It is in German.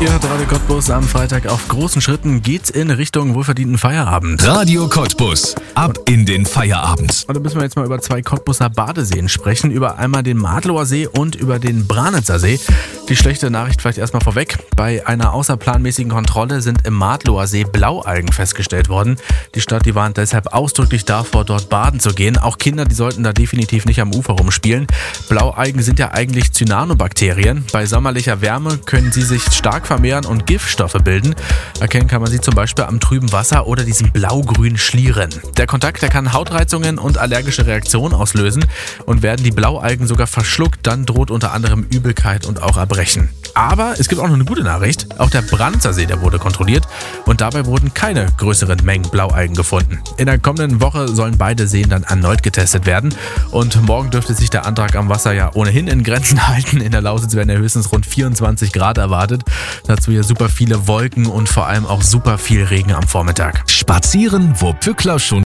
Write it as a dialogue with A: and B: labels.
A: Ihr hört Radio Cottbus am Freitag. Auf großen Schritten geht's in Richtung wohlverdienten Feierabend.
B: Radio Cottbus, ab in den Feierabend.
A: Und da müssen wir jetzt mal über 2 Cottbuser Badeseen sprechen. Über einmal den Madlower See und über den Branitzer See. Die schlechte Nachricht vielleicht erstmal vorweg. Bei einer außerplanmäßigen Kontrolle sind im Madlower See Blaualgen festgestellt worden. Die Stadt, die warnt deshalb ausdrücklich davor, dort baden zu gehen. Auch Kinder, die sollten da definitiv nicht am Ufer rumspielen. Blaualgen sind ja eigentlich Cyanobakterien. Bei sommerlicher Wärme können sie sich stark vermehren und Giftstoffe bilden. Erkennen kann man sie zum Beispiel am trüben Wasser oder diesem blau-grünen Schlieren. Der Kontakt, der kann Hautreizungen und allergische Reaktionen auslösen. Und werden die Blaualgen sogar verschluckt, dann droht unter anderem Übelkeit und auch Erbrechen. Aber es gibt auch noch eine gute Nachricht. Auch der Branitzer See, der wurde kontrolliert und dabei wurden keine größeren Mengen Blaualgen gefunden. In der kommenden Woche sollen beide Seen dann erneut getestet werden. Und morgen dürfte sich der Antrag am Wasser ja ohnehin in Grenzen halten. In der Lausitz werden ja höchstens rund 24 Grad erwartet. Dazu hier super viele Wolken und vor allem auch super viel Regen am Vormittag.
B: Spazieren, wo Pückler schon